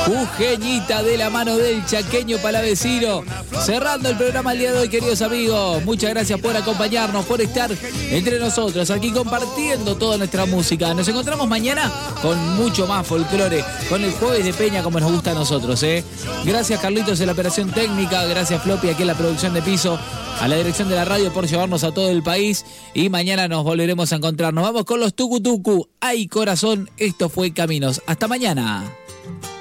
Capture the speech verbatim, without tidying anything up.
Jujeñita de la mano del chaqueño palavecino. Cerrando el programa el día de hoy, queridos amigos. Muchas gracias por acompañarnos, por estar entre nosotros, aquí compartiendo toda nuestra música. Nos encontramos mañana con mucho más folclore, con el Jueves de Peña como nos gusta a nosotros, ¿eh? Gracias Carlitos en la operación técnica, gracias Floppy aquí en la producción de piso, a la dirección de la radio por llevarnos a todo el país. Y mañana nos volveremos a encontrar. Nos vamos con los Tucu Tucu. Ay corazón, esto fue Caminos. Hasta mañana.